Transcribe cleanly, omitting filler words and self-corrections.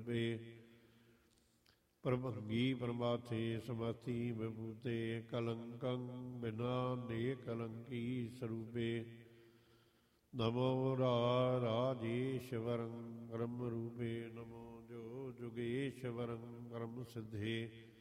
ਰੂਪੇ ਪ੍ਰਭੰਗੀ ਪ੍ਰਮਾਥੇ ਸਮਸਤੀ ਵਿਭੂਤੇ ਕਲੰਕੰ ਬਿਨਾ ਨੇ ਕਲੰਕੀ ਸਰੂਪੇ ਨਮੋ ਰਾਜੇਸ਼ਵਰੰ ਬ੍ਰਹਮ ਰੂਪੇ ਨਮੋ ਜੋ ਜੁਗੇਸ਼ਵਰੰ ਬ੍ਰਹਮ ਸਿੱਧੇ